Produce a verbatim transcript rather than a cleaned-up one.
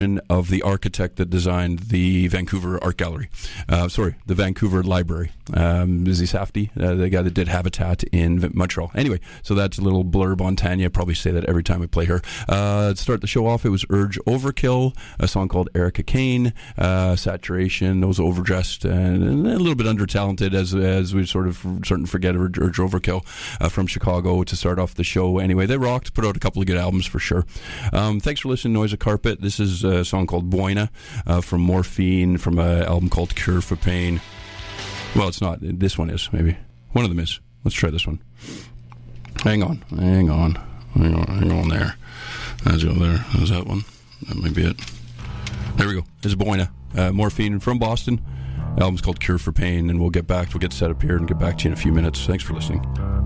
of the architect that designed the Vancouver Art Gallery. Uh, sorry, the Vancouver Library. Um, Izzy Safdie, uh, the guy that did Habitat in Montreal. Anyway, so that's a little blurb on Tanya. I probably say that every time I play her. Uh, to start the show off, it was Urge Overkill, a song called Erica Kane, uh, Saturation, those overdressed and a little bit under-talented as as we sort of starting to forget Urge, Urge Overkill uh, from Chicago to start off the show. Anyway, they rocked, put out a couple of good albums for sure. Um, thanks for listening to Noise of Carpet. This is a song called Boina uh, from Morphine from an album called Cure for Pain. Well, it's not. This one is, maybe. One of them is. Let's try this one. Hang on. Hang on. Hang on. Hang on there. Let's go there. There's that one. That might be it. There we go. This is Boina. Uh, Morphine from Boston. The album's called Cure for Pain, and we'll get back. We'll get set up here and get back to you in a few minutes. Thanks for listening.